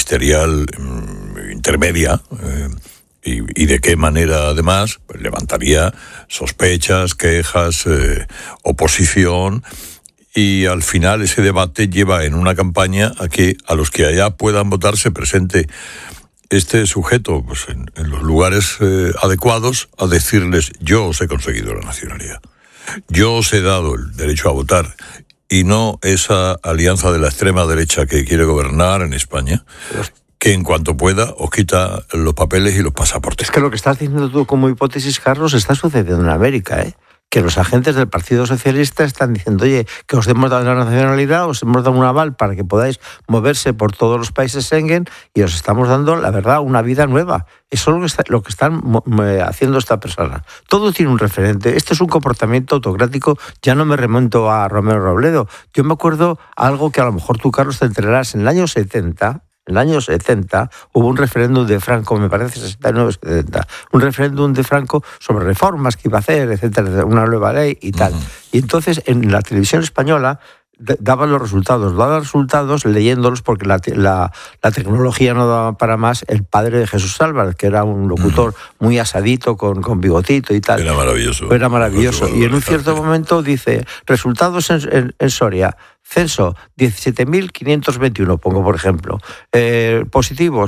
ministerial intermedia, y de qué manera además pues, levantaría sospechas, quejas, oposición, y al final ese debate lleva en una campaña a que a los que allá puedan votar se presente este sujeto pues, en los lugares adecuados a decirles: yo os he conseguido la nacionalidad, yo os he dado el derecho a votar, y no esa alianza de la extrema derecha que quiere gobernar en España, que en cuanto pueda os quita los papeles y los pasaportes. Es que lo que estás diciendo tú como hipótesis, Carlos, está sucediendo en América, que los agentes del Partido Socialista están diciendo: oye, que os hemos dado la nacionalidad, os hemos dado un aval para que podáis moverse por todos los países Schengen y os estamos dando, la verdad, una vida nueva. Eso es lo que están haciendo esta persona. Todo tiene un referente. Este es un comportamiento autocrático. Ya no me remonto a Romero Robledo. Yo me acuerdo algo que a lo mejor tú, Carlos, te enterarás. En el año 70... En el año 70 hubo un referéndum de Franco, me parece 69-70, un referéndum de Franco sobre reformas que iba a hacer, etcétera, una nueva ley y tal. Y entonces en la televisión española daban los resultados leyéndolos, porque la tecnología no daba para más. El padre de Jesús Álvarez, que era un locutor muy asadito, con bigotito y tal. Era maravilloso. Era maravilloso. Y en un cierto momento dice: resultados en Soria. Censo, 17.521, pongo por ejemplo. Positivos,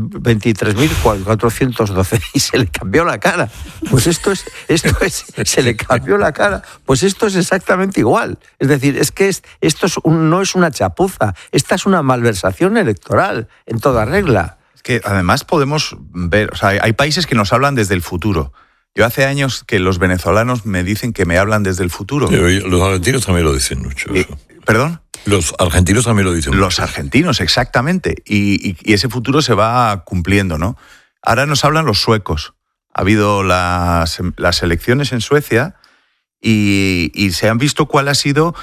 23.412. Y se le cambió la cara. Pues se le cambió la cara. Pues esto es exactamente igual. Es decir, es que esto no es una chapuza. Esta es una malversación electoral, en toda regla. Es que además podemos ver, o sea, hay países que nos hablan desde el futuro. Yo hace años que los venezolanos me dicen que me hablan desde el futuro. Los argentinos también lo dicen mucho. ¿Perdón? Los argentinos también lo dicen. Los argentinos, exactamente. Y ese futuro se va cumpliendo, ¿no? Ahora nos hablan los suecos. Ha habido las elecciones en Suecia y se han visto cuál ha sido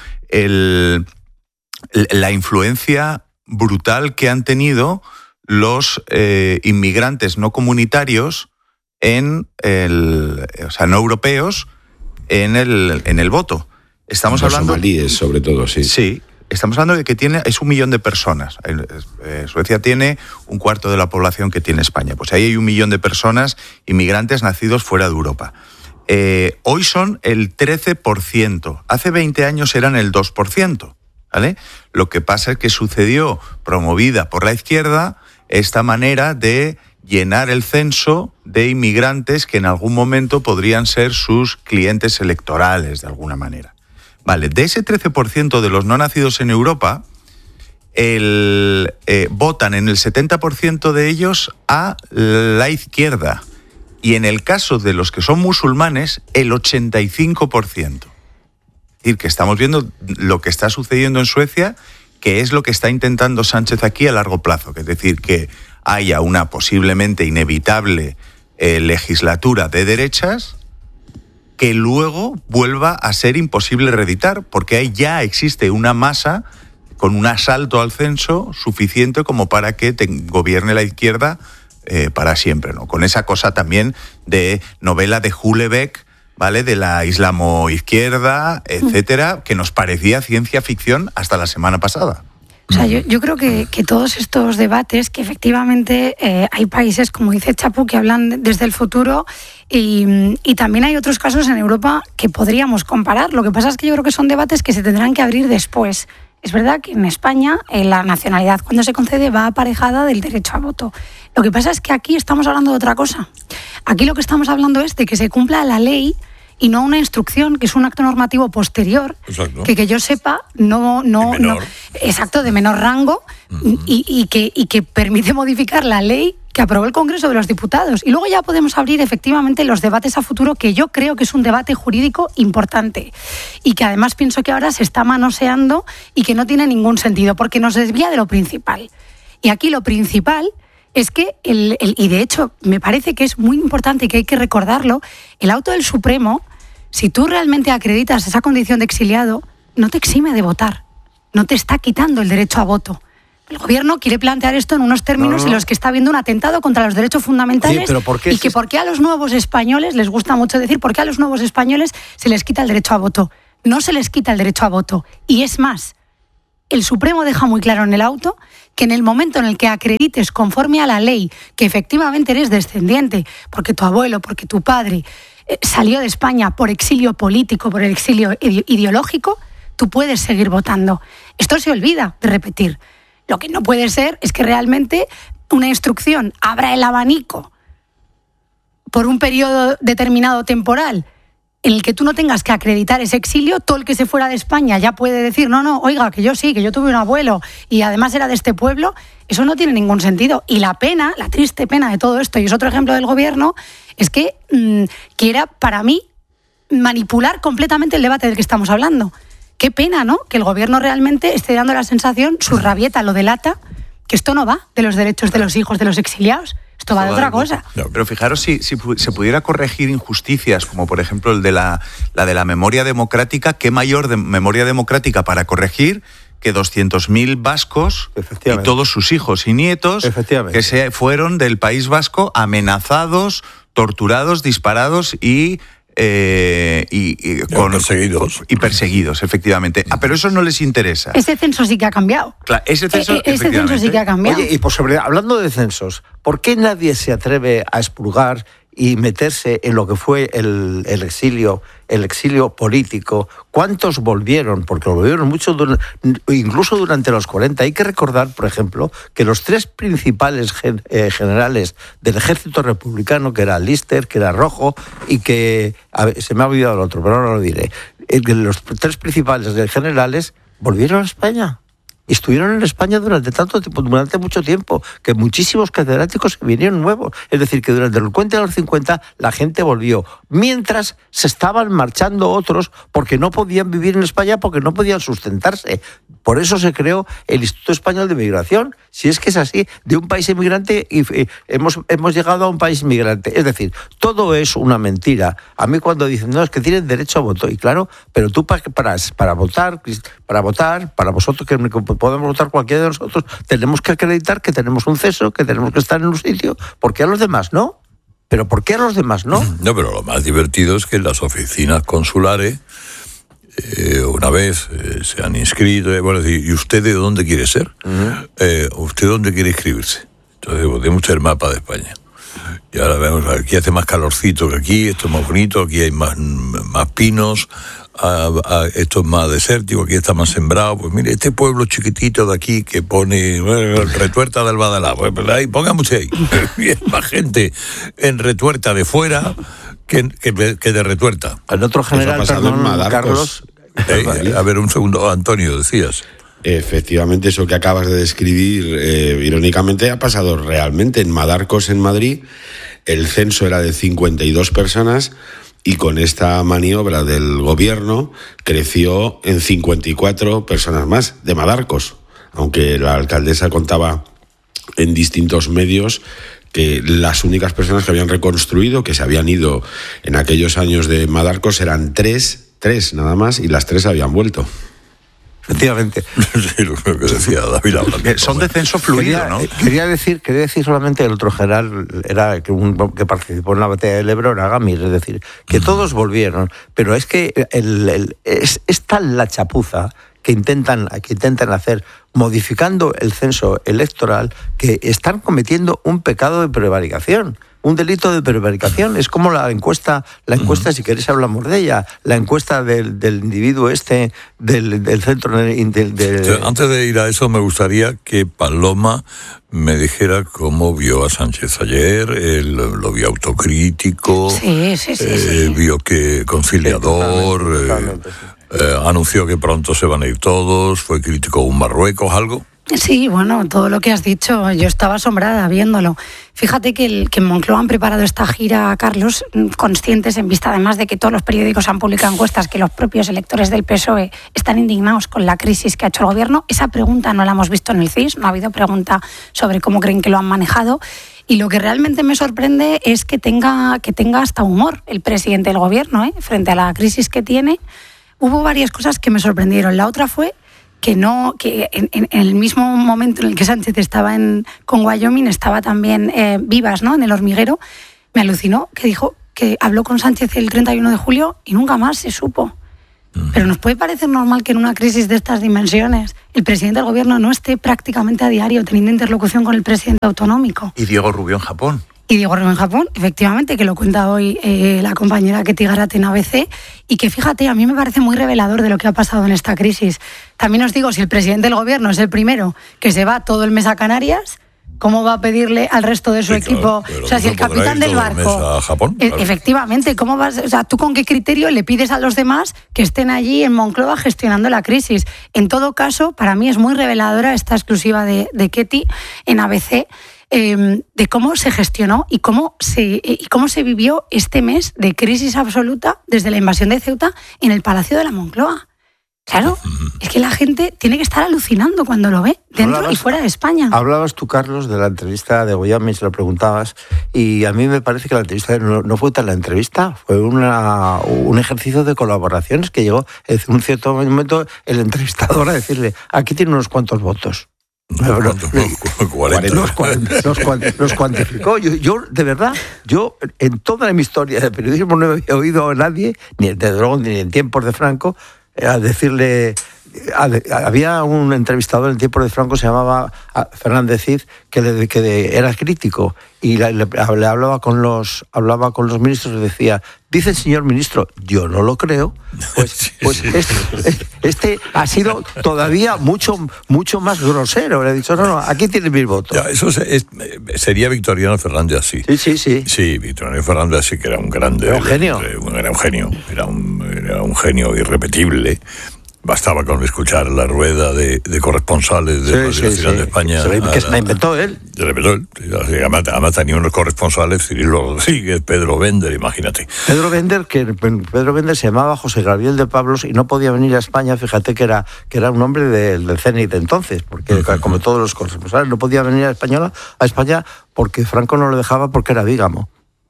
la influencia brutal que han tenido los inmigrantes no comunitarios no europeos en el voto. Estamos los hablando somalíes, sobre todo, sí. Sí, estamos hablando de que es 1 millón de personas. Suecia tiene un cuarto de la población que tiene España. Pues ahí hay 1 millón de personas, inmigrantes nacidos fuera de Europa. Hoy son el 13%. Hace 20 años eran el 2%. ¿Vale? Lo que pasa es que sucedió, promovida por la izquierda, esta manera de llenar el censo de inmigrantes que en algún momento podrían ser sus clientes electorales, de alguna manera. Vale, de ese 13% de los no nacidos en Europa, votan en el 70% de ellos a la izquierda. Y en el caso de los que son musulmanes, el 85%. Es decir, que estamos viendo lo que está sucediendo en Suecia, que es lo que está intentando Sánchez aquí a largo plazo. Es decir, que haya una posiblemente inevitable legislatura de derechas que luego vuelva a ser imposible reeditar, porque ahí ya existe una masa con un asalto al censo suficiente como para que gobierne la izquierda para siempre, ¿no? Con esa cosa también de novela de Hulebeck, ¿vale? De la islamoizquierda, etcétera, que nos parecía ciencia ficción hasta la semana pasada. O sea, yo creo que todos estos debates, que efectivamente hay países, como dice Chapu, que hablan desde el futuro y también hay otros casos en Europa que podríamos comparar. Lo que pasa es que yo creo que son debates que se tendrán que abrir después. Es verdad que en España la nacionalidad, cuando se concede, va aparejada del derecho a voto. Lo que pasa es que aquí estamos hablando de otra cosa. Aquí lo que estamos hablando es de que se cumpla la ley y no una instrucción, que es un acto normativo posterior, que yo sepa, no exacto, de menor rango, y que permite modificar la ley que aprobó el Congreso de los Diputados. Y luego ya podemos abrir efectivamente los debates a futuro, que yo creo que es un debate jurídico importante y que además pienso que ahora se está manoseando y que no tiene ningún sentido, porque nos desvía de lo principal. Y aquí lo principal es que, y de hecho me parece que es muy importante y que hay que recordarlo, el auto del Supremo, si tú realmente acreditas esa condición de exiliado, no te exime de votar, no te está quitando el derecho a voto. El gobierno quiere plantear esto en unos términos en los que está habiendo un atentado contra los derechos fundamentales, y que por qué a los nuevos españoles, les gusta mucho decir, por qué a los nuevos españoles se les quita el derecho a voto. No se les quita el derecho a voto. Y es más, el Supremo deja muy claro en el auto que en el momento en el que acredites conforme a la ley que efectivamente eres descendiente, porque tu abuelo, porque tu padre salió de España por exilio político, por el exilio ideológico, tú puedes seguir votando. Esto se olvida de repetir. Lo que no puede ser es que realmente una instrucción abra el abanico por un periodo determinado temporal en el que tú no tengas que acreditar ese exilio. Todo el que se fuera de España ya puede decir, no, oiga, que yo sí, que yo tuve un abuelo y además era de este pueblo. Eso no tiene ningún sentido. Y la pena, la triste pena de todo esto, y es otro ejemplo del gobierno, es que quiera, para mí, manipular completamente el debate del que estamos hablando. Qué pena, ¿no?, que el gobierno realmente esté dando la sensación, su rabieta lo delata, que esto no va de los derechos de los hijos de los exiliados. Esto va de otra cosa. No, pero fijaros, si se pudiera corregir injusticias, como por ejemplo el de la de la memoria democrática, ¿qué mayor memoria democrática para corregir que 200.000 vascos y todos sus hijos y nietos que se fueron del País Vasco amenazados, torturados, disparados y perseguidos, efectivamente. Pero eso no les interesa. Ese censo sí que ha cambiado. Claro, ese censo sí que ha cambiado. Oye, y hablando de censos, ¿por qué nadie se atreve a expurgar y meterse en lo que fue el exilio político? ¿Cuántos volvieron? Porque volvieron muchos, incluso durante los 40. Hay que recordar, por ejemplo, que los tres principales generales del ejército republicano, que era Lister, que era Rojo, y que... se me ha olvidado el otro, pero ahora lo diré. Los tres principales generales volvieron a España. Y estuvieron en España durante mucho tiempo, que muchísimos catedráticos vinieron nuevos. Es decir, que durante los 40 y los 50 la gente volvió, mientras se estaban marchando otros porque no podían vivir en España, porque no podían sustentarse. Por eso se creó el Instituto Español de Migración. Si es que es así, de un país inmigrante y hemos llegado a un país inmigrante. Es decir, todo es una mentira. A mí cuando dicen, no, es que tienen derecho a voto, y claro, pero tú para votar, para vosotros que podemos votar cualquiera de nosotros, tenemos que acreditar que tenemos un censo, que tenemos que estar en un sitio. ¿Por qué a los demás no? ¿Pero por qué a los demás no? No, pero lo más divertido es que en las oficinas consulares una vez se han inscrito, ¿y usted de dónde quiere ser? ¿Usted dónde quiere inscribirse? Entonces podemos ser mapa de España. Y ahora vemos, aquí hace más calorcito que aquí, esto es más bonito, aquí hay más pinos, esto es más desértico, aquí está más sembrado. Pues mire, este pueblo chiquitito de aquí que pone Retuerta del Badalá, pues ahí, póngame ahí. Y es más gente en Retuerta de fuera que de Retuerta. El otro general, Carlos. A ver, un segundo, Antonio, decías. Efectivamente, eso que acabas de describir, irónicamente, ha pasado realmente. En Madarcos, en Madrid, el censo era de 52 personas y con esta maniobra del gobierno creció en 54 personas más de Madarcos, aunque la alcaldesa contaba en distintos medios que las únicas personas que habían reconstruido, que se habían ido en aquellos años de Madarcos, eran tres nada más, y las 3 habían vuelto. Efectivamente. Sí, lo que decía David hablando. Son de censo fluido, ¿no? Quería decir solamente que el otro general era que participó en la batalla del Ebro, era Gamir, es decir, que todos volvieron, pero es que es tal la chapuza que intentan hacer, modificando el censo electoral, que están cometiendo un pecado de prevaricación. Un delito de prevaricación. Es como la encuesta, si queréis hablamos de ella, la encuesta del individuo del centro... Antes de ir a eso, me gustaría que Paloma me dijera cómo vio a Sánchez ayer. Lo vio autocrítico, sí. vio que conciliador, anunció que pronto se van a ir todos, fue crítico con Marruecos, ¿algo? Sí, bueno, todo lo que has dicho, yo estaba asombrada viéndolo. Fíjate que en Moncloa han preparado esta gira, Carlos, conscientes, en vista además de que todos los periódicos han publicado encuestas, que los propios electores del PSOE están indignados con la crisis que ha hecho el gobierno. Esa pregunta no la hemos visto en el CIS, no ha habido pregunta sobre cómo creen que lo han manejado. Y lo que realmente me sorprende es que tenga hasta humor el presidente del gobierno, frente a la crisis que tiene. Hubo varias cosas que me sorprendieron. La otra fue que en el mismo momento en el que Sánchez estaba con Wyoming, estaba también Vivas, ¿no?, en El Hormiguero. Me alucinó que dijo que habló con Sánchez el 31 de julio y nunca más se supo. Pero nos puede parecer normal que en una crisis de estas dimensiones el presidente del gobierno no esté prácticamente a diario teniendo interlocución con el presidente autonómico. Y Diego Rubio en Japón. Y Diego Rubio en Japón, efectivamente, que lo cuenta hoy la compañera Ketty Garate en ABC, y que fíjate, a mí me parece muy revelador de lo que ha pasado en esta crisis. También os digo, si el presidente del gobierno es el primero que se va todo el mes a Canarias, ¿cómo va a pedirle al resto de su equipo? Claro, o sea, si el capitán del barco... a Japón, claro. Efectivamente, ¿cómo vas? O sea, ¿tú con qué criterio le pides a los demás que estén allí en Moncloa gestionando la crisis? En todo caso, para mí es muy reveladora esta exclusiva de Ketty en ABC, de cómo se gestionó y cómo se vivió este mes de crisis absoluta desde la invasión de Ceuta en el Palacio de la Moncloa. Claro, es que la gente tiene que estar alucinando cuando lo ve, dentro y fuera de España. Hablabas tú, Carlos, de la entrevista de Goyami, se lo preguntabas, y a mí me parece que la entrevista no fue tan la entrevista, fue un ejercicio de colaboraciones que llegó en un cierto momento el entrevistador a decirle, aquí tiene unos cuantos votos. Los cuantificó. Yo, de verdad, en toda mi historia de periodismo no he oído a nadie, ni de Dragón ni en tiempos de Franco, a decirle... Había un entrevistador en tiempos de Franco, se llamaba Fernández Cid, que era crítico y le hablaba con los ministros y decía, dice el señor ministro, yo no lo creo. Pues este ha sido todavía mucho más grosero. Le ha dicho, no, aquí tienes mis votos. Ya, eso sería Victoriano Fernández así. Sí. Sí, Victoriano Fernández así, que era un grande. Era un genio. Era un genio irrepetible. Bastaba con escuchar la rueda de corresponsales de Radio Nacional de España. Que la inventó él. Además tenía unos corresponsales, Cirilo Rodríguez, Pedro Bender, imagínate. Pedro Bender se llamaba José Gabriel de Pablos y no podía venir a España, fíjate que era un hombre del CNI de entonces, porque como todos los corresponsales no podía venir a España porque Franco no lo dejaba porque era bígamo.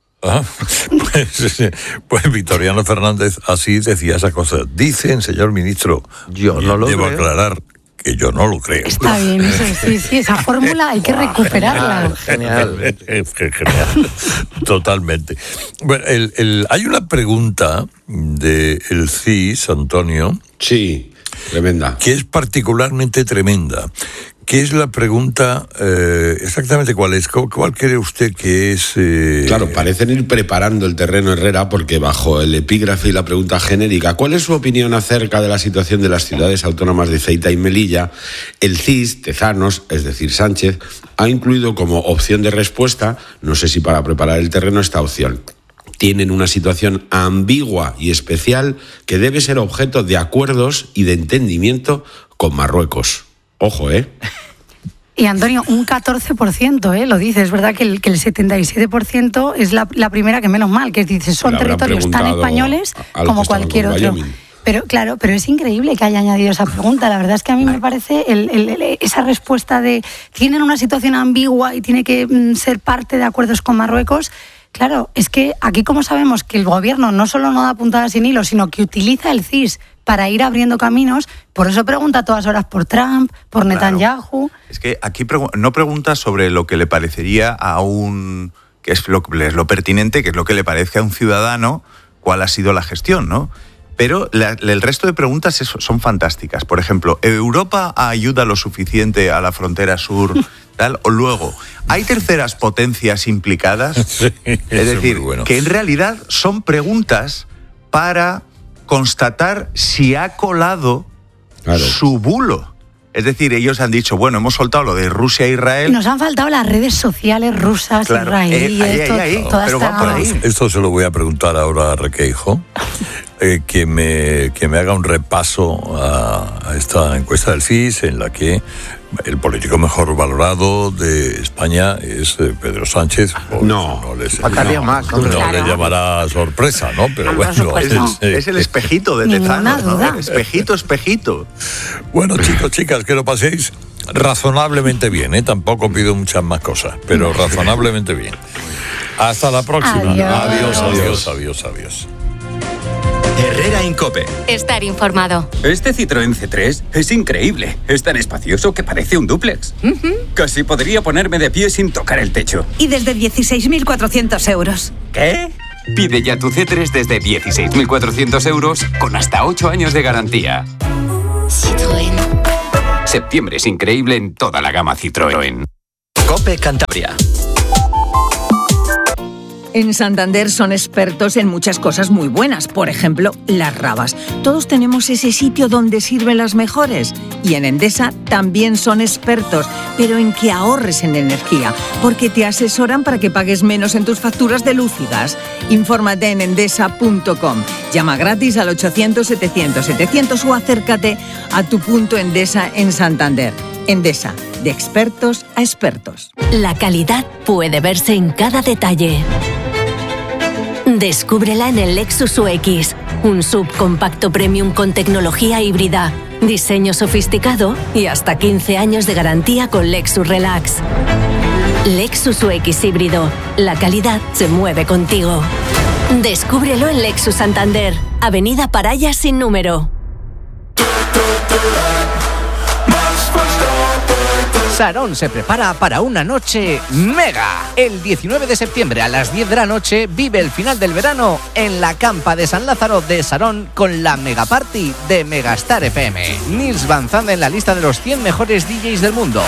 Pues Victoriano Fernández así decía esa cosa. Dicen, señor ministro, yo no lo debo creo. Aclarar que yo no lo creo. Está bien, eso, sí, esa fórmula hay que recuperarla. Genial. Genial. Totalmente. Bueno, hay una pregunta del CIS, Antonio. Sí, tremenda. Que es particularmente tremenda. ¿Qué es la pregunta? Exactamente cuál es. ¿Cuál cree usted que es? Claro, parecen ir preparando el terreno Herrera porque bajo el epígrafe y la pregunta genérica, ¿cuál es su opinión acerca de la situación de las ciudades autónomas de Ceuta y Melilla? El CIS, Tezanos, es decir, Sánchez, ha incluido como opción de respuesta, no sé si para preparar el terreno, esta opción. Tienen una situación ambigua y especial que debe ser objeto de acuerdos y de entendimiento con Marruecos. Ojo, Y Antonio, un 14%, lo dice. Es verdad que el 77% es la primera, que menos mal, que dice, son territorios tan españoles como cualquier otro. Pero claro, pero es increíble que haya añadido esa pregunta. La verdad es que a mí me parece esa respuesta de tienen una situación ambigua y tiene que ser parte de acuerdos con Marruecos. Claro, es que aquí, como sabemos que el gobierno no solo no da puntadas sin hilo, sino que utiliza el CIS para ir abriendo caminos, por eso pregunta a todas horas por Trump, por Netanyahu. Es que aquí no pregunta sobre lo que le parecería que es lo pertinente, que es lo que le parezca a un ciudadano, cuál ha sido la gestión, ¿no? Pero el resto de preguntas son fantásticas. Por ejemplo, ¿Europa ayuda lo suficiente a la frontera sur? Tal, o luego, ¿hay terceras potencias implicadas? Sí, es decir, bueno. que en realidad son preguntas para constatar si ha colado su bulo. Es decir, ellos han dicho, bueno, hemos soltado lo de Rusia e Israel. Nos han faltado las redes sociales rusas, israelíes, toda esta... Esto se lo voy a preguntar ahora a Requeijo, que me haga un repaso a esta encuesta del CIS, en la que el político mejor valorado de España es Pedro Sánchez. No le llamará sorpresa, ¿no? Pero bueno, es el espejito de Tezanos, ¿no? Espejito. Bueno, chicos, chicas, que lo paséis razonablemente bien, ¿eh? Tampoco pido muchas más cosas, pero razonablemente bien. Hasta la próxima. Adiós. Herrera en COPE. Estar informado. Este Citroën C3 es increíble. Es tan espacioso que parece un dúplex. Casi podría ponerme de pie sin tocar el techo. Y desde 16.400 euros. ¿Qué? Pide ya tu C3 desde 16.400 euros con hasta 8 años de garantía. Citroën. Septiembre es increíble en toda la gama Citroën. COPE Cantabria. En Santander son expertos en muchas cosas muy buenas, por ejemplo, las rabas. Todos tenemos ese sitio donde sirven las mejores. Y en Endesa también son expertos, pero en que ahorres en energía, porque te asesoran para que pagues menos en tus facturas de luz y gas. Infórmate en endesa.com. Llama gratis al 800-700-700 o acércate a tu punto Endesa en Santander. Endesa, de expertos a expertos. La calidad puede verse en cada detalle. Descúbrela en el Lexus UX, un subcompacto premium con tecnología híbrida, diseño sofisticado y hasta 15 años de garantía con Lexus Relax. Lexus UX híbrido, la calidad se mueve contigo. Descúbrelo en Lexus Santander, Avenida Paraya sin número. Sarón se prepara para una noche mega. El 19 de septiembre a las 10 de la noche vive el final del verano en la campa de San Lázaro de Sarón con la Mega Party de Megastar FM. Nils Van Zandt en la lista de los 100 mejores DJs del mundo.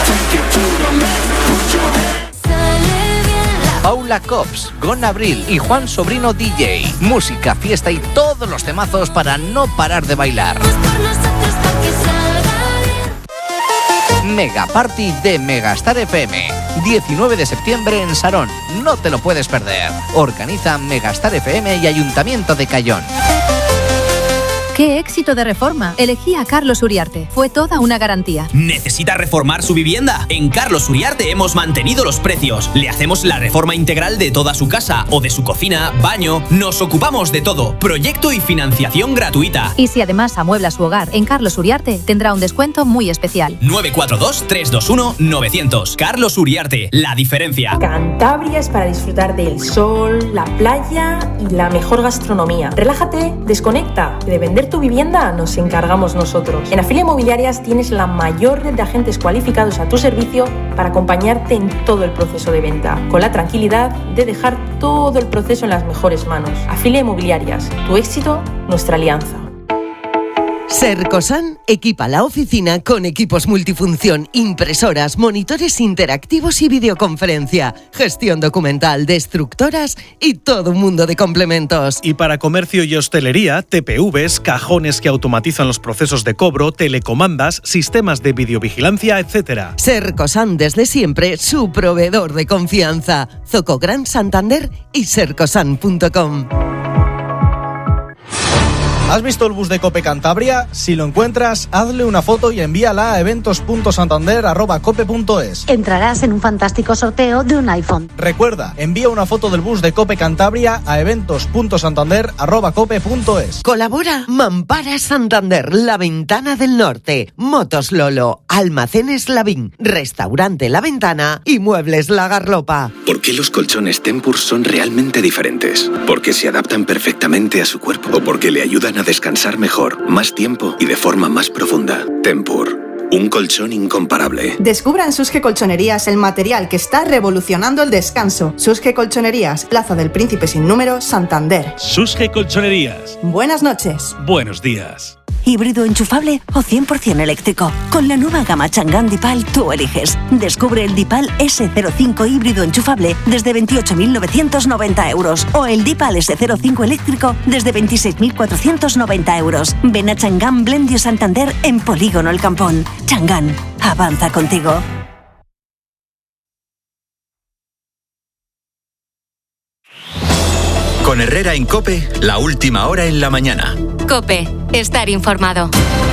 Paula Cops, Gon Abril y Juan Sobrino DJ. Música, fiesta y todos los temazos para no parar de bailar. Mega Party de Megastar FM, 19 de septiembre en Sarón. No te lo puedes perder. Organiza Megastar FM y Ayuntamiento de Cayón. ¡Qué éxito de reforma! Elegí a Carlos Uriarte. Fue toda una garantía. ¿Necesita reformar su vivienda? En Carlos Uriarte hemos mantenido los precios. Le hacemos la reforma integral de toda su casa o de su cocina, baño. Nos ocupamos de todo. Proyecto y financiación gratuita. Y si además amuebla su hogar en Carlos Uriarte, tendrá un descuento muy especial. 942-321-900. Carlos Uriarte, la diferencia. Cantabria es para disfrutar del sol, la playa y la mejor gastronomía. Relájate, desconecta. De vender tu vivienda nos encargamos nosotros. En Afilia Inmobiliarias tienes la mayor red de agentes cualificados a tu servicio para acompañarte en todo el proceso de venta, con la tranquilidad de dejar todo el proceso en las mejores manos. Afilia Inmobiliarias, tu éxito, nuestra alianza. Sercosan equipa la oficina con equipos multifunción, impresoras, monitores interactivos y videoconferencia, gestión documental, destructoras y todo un mundo de complementos. Y para comercio y hostelería, TPVs, cajones que automatizan los procesos de cobro, telecomandas, sistemas de videovigilancia, etc. Sercosan desde siempre, su proveedor de confianza. Zoco Gran Santander y sercosan.com. ¿Has visto el bus de COPE Cantabria? Si lo encuentras, hazle una foto y envíala a eventos.santander@cope.es. Entrarás en un fantástico sorteo de un iPhone. Recuerda, envía una foto del bus de COPE Cantabria a eventos.santander@cope.es. Colabora Mampara Santander, La Ventana del Norte, Motos Lolo, Almacenes Lavín, Restaurante La Ventana y Muebles La Garlopa. ¿Por qué los colchones Tempur son realmente diferentes? Porque se adaptan perfectamente a su cuerpo o porque le ayudan a descansar mejor, más tiempo y de forma más profunda. Tempur, un colchón incomparable. Descubra en Susge Colchonerías el material que está revolucionando el descanso. Susge Colchonerías, Plaza del Príncipe sin número, Santander. Susge Colchonerías. Buenas noches. Buenos días. ¿Híbrido enchufable o 100% eléctrico? Con la nueva gama Chang'an Dipal tú eliges. Descubre el Dipal S05 híbrido enchufable desde 28.990 euros o el Dipal S05 eléctrico desde 26.490 euros. Ven a Chang'an Blendio Santander en Polígono El Campón. Chang'an, avanza contigo. Con Herrera en COPE, la última hora en la mañana. COPE, estar informado.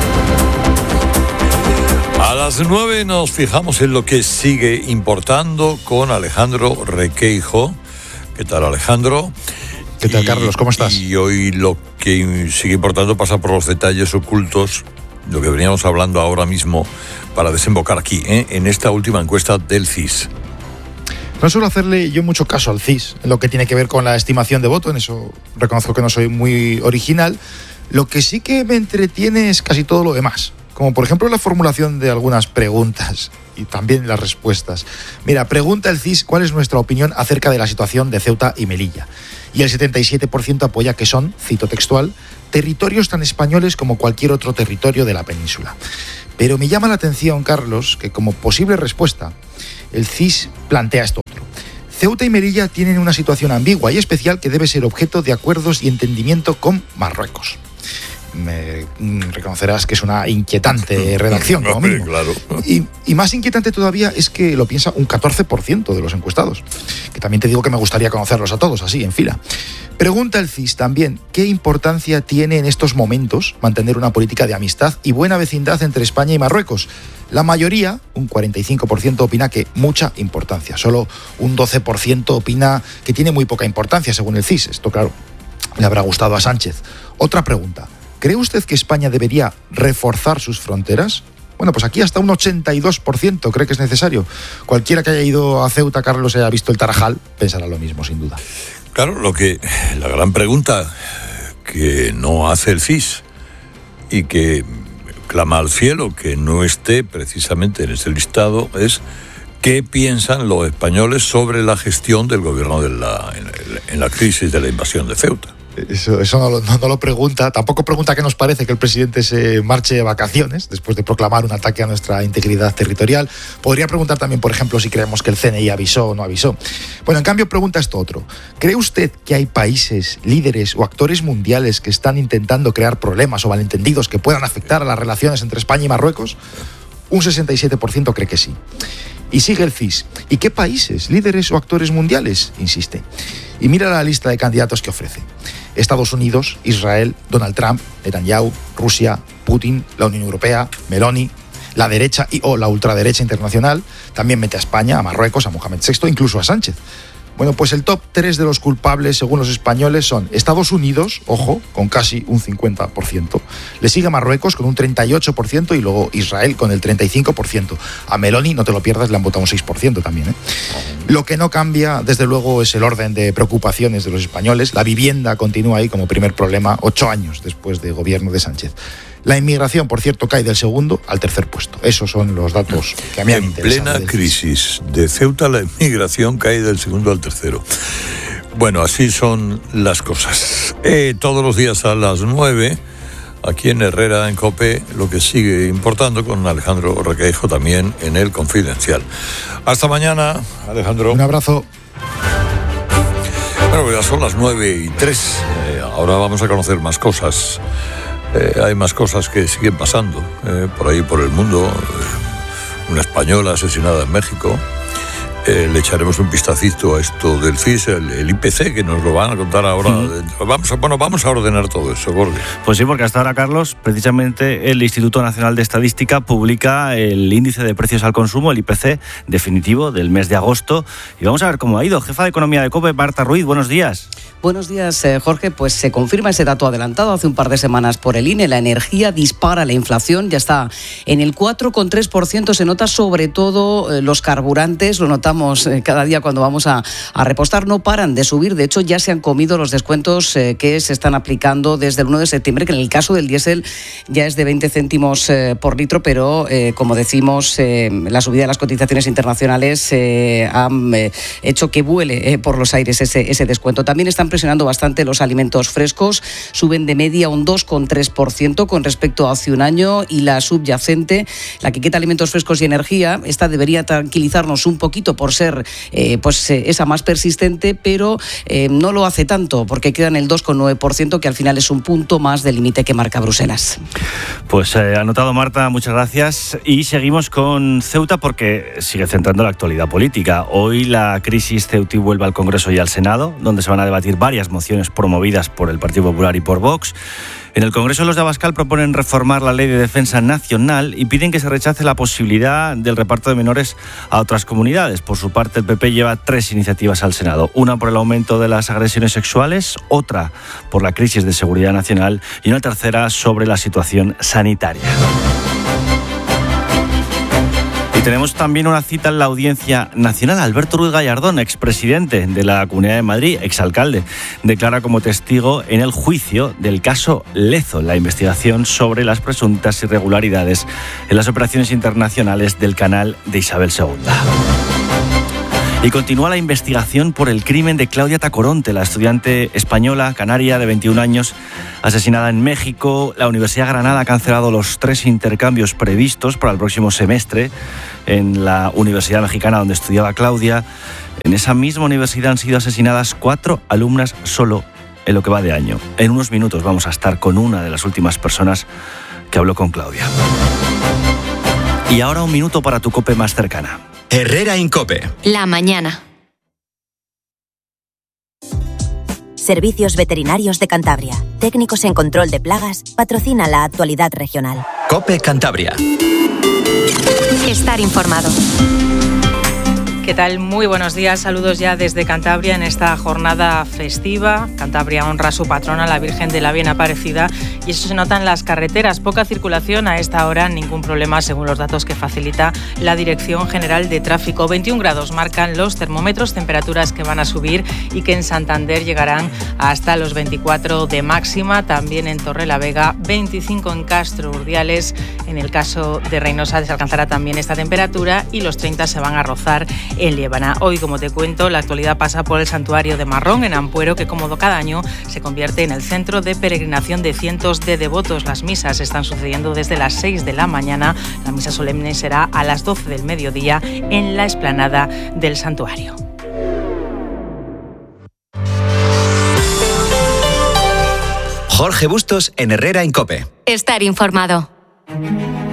A las 9 nos fijamos en lo que sigue importando con Alejandro Requeijo. ¿Qué tal, Alejandro? ¿Qué tal, Carlos? ¿Cómo estás? Y hoy lo que sigue importando pasa por los detalles ocultos, lo que veníamos hablando ahora mismo, para desembocar aquí, en esta última encuesta del CIS. No suelo hacerle yo mucho caso al CIS, en lo que tiene que ver con la estimación de voto, en eso reconozco que no soy muy original. Lo que sí que me entretiene es casi todo lo demás, como por ejemplo la formulación de algunas preguntas y también las respuestas. Mira, pregunta el CIS cuál es nuestra opinión acerca de la situación de Ceuta y Melilla. Y el 77% apoya que son, cito textual, territorios tan españoles como cualquier otro territorio de la península. Pero me llama la atención, Carlos, que como posible respuesta, el CIS plantea esto otro. Ceuta y Melilla tienen una situación ambigua y especial que debe ser objeto de acuerdos y entendimiento con Marruecos. Me reconocerás que es una inquietante redacción, como mínimo. Claro. Y más inquietante todavía es que lo piensa un 14% de los encuestados. Que también te digo que me gustaría conocerlos a todos, así, en fila. Pregunta el CIS también, ¿qué importancia tiene en estos momentos mantener una política de amistad y buena vecindad entre España y Marruecos? La mayoría, un 45%, opina que mucha importancia. Solo un 12% opina que tiene muy poca importancia, según el CIS. Esto, claro, le habrá gustado a Sánchez. Otra pregunta. ¿Cree usted que España debería reforzar sus fronteras? Bueno, pues aquí hasta un 82% cree que es necesario. Cualquiera que haya ido a Ceuta, Carlos, y haya visto el Tarajal, pensará lo mismo, sin duda. Claro, la gran pregunta que no hace el CIS y que clama al cielo que no esté precisamente en ese listado es ¿qué piensan los españoles sobre la gestión del gobierno en la crisis de la invasión de Ceuta? Eso no lo pregunta. Tampoco pregunta qué nos parece que el presidente se marche de vacaciones después de proclamar un ataque a nuestra integridad territorial. Podría preguntar también, por ejemplo, si creemos que el CNI avisó o no avisó. Bueno, en cambio pregunta esto otro. ¿Cree usted que hay países, líderes o actores mundiales que están intentando crear problemas o malentendidos que puedan afectar a las relaciones entre España y Marruecos? Un 67% cree que sí. Y sigue el CIS. ¿Y qué países, líderes o actores mundiales? Insiste. Y mira la lista de candidatos que ofrece. Estados Unidos, Israel, Donald Trump, Netanyahu, Rusia, Putin, la Unión Europea, Meloni, la derecha o la ultraderecha internacional. También mete a España, a Marruecos, a Mohamed VI, incluso a Sánchez. Bueno, pues el top 3 de los culpables, según los españoles, son Estados Unidos, ojo, con casi un 50%. Le sigue Marruecos con un 38% y luego Israel con el 35%. A Meloni, no te lo pierdas, le han votado un 6% también, ¿eh? Lo que no cambia, desde luego, es el orden de preocupaciones de los españoles. La vivienda continúa ahí como primer problema, 8 años después del gobierno de Sánchez. La inmigración, por cierto, cae del segundo al tercer puesto. Esos son los datos que a mí me interesan. En plena crisis de Ceuta, la inmigración cae del segundo al tercero. Bueno, así son las cosas. Todos los días a las 9, aquí en Herrera, en COPE, lo que sigue importando con Alejandro Requeijo también en El Confidencial. Hasta mañana, Alejandro. Un abrazo. Bueno, ya son las 9:03. Ahora vamos a conocer más cosas. Hay más cosas que siguen pasando por ahí, por el mundo. Una española asesinada en México. Le echaremos un vistacito a esto del CIS, el IPC, que nos lo van a contar ahora. Vamos a ordenar todo eso, Jorge. Pues sí, porque hasta ahora, Carlos, precisamente el Instituto Nacional de Estadística publica el índice de precios al consumo, el IPC definitivo del mes de agosto. Y vamos a ver cómo ha ido. Jefa de Economía de COPE, Marta Ruiz, buenos días. Buenos días, Jorge. Pues se confirma ese dato adelantado hace un par de semanas por el INE. La energía dispara, la inflación ya está en el 4,3%. Se nota sobre todo los carburantes, lo notamos cada día cuando vamos a repostar. No paran de subir. De hecho, ya se han comido los descuentos que se están aplicando desde el 1 de septiembre, que en el caso del diésel ya es de 20 céntimos por litro, pero como decimos, la subida de las cotizaciones internacionales han hecho que vuele por los aires ese descuento. También están presionando bastante los alimentos frescos, suben de media un 2,3% con respecto a hace un año, y la subyacente, la que quita alimentos frescos y energía, esta debería tranquilizarnos un poquito por ser esa más persistente, pero no lo hace tanto porque queda en el 2,9%, que al final es un punto más del límite que marca Bruselas. Pues anotado, Marta, muchas gracias. Y seguimos con Ceuta porque sigue centrando la actualidad política. Hoy la crisis ceutí vuelve al Congreso y al Senado, donde se van a debatir varias mociones promovidas por el Partido Popular y por Vox. En el Congreso, los de Abascal proponen reformar la Ley de Defensa Nacional y piden que se rechace la posibilidad del reparto de menores a otras comunidades. Por su parte, el PP lleva 3 iniciativas al Senado. Una por el aumento de las agresiones sexuales, otra por la crisis de seguridad nacional y una tercera sobre la situación sanitaria. Y tenemos también una cita en la Audiencia Nacional. Alberto Ruiz Gallardón, expresidente de la Comunidad de Madrid, exalcalde, declara como testigo en el juicio del caso Lezo, la investigación sobre las presuntas irregularidades en las operaciones internacionales del canal de Isabel II. Y continúa la investigación por el crimen de Claudia Tacoronte, la estudiante española canaria de 21 años, asesinada en México. La Universidad de Granada ha cancelado los 3 intercambios previstos para el próximo semestre en la Universidad Mexicana donde estudiaba Claudia. En esa misma universidad han sido asesinadas 4 alumnas solo en lo que va de año. En unos minutos vamos a estar con una de las últimas personas que habló con Claudia. Y ahora un minuto para tu COPE más cercana. Herrera Incope. La mañana. Servicios Veterinarios de Cantabria. Técnicos en control de plagas. Patrocina la actualidad regional. COPE Cantabria. Estar informado. ¿Qué tal? Muy buenos días. Saludos ya desde Cantabria en esta jornada festiva. Cantabria honra a su patrona, la Virgen de la Bien Aparecida, y eso se nota en las carreteras. Poca circulación a esta hora, ningún problema según los datos que facilita la Dirección General de Tráfico. 21 grados marcan los termómetros, temperaturas que van a subir y que en Santander llegarán hasta los 24 de máxima. También en Torrelavega, 25 en Castro Urdiales. En el caso de Reynosa se alcanzará también esta temperatura y los 30 se van a rozar en Liébana. Hoy, como te cuento, la actualidad pasa por el santuario de Marrón, en Ampuero, que como cada año se convierte en el centro de peregrinación de cientos de devotos. Las misas están sucediendo desde las 6 de la mañana. La misa solemne será a las 12 del mediodía en la explanada del santuario. Jorge Bustos en Herrera Incope. Estar informado.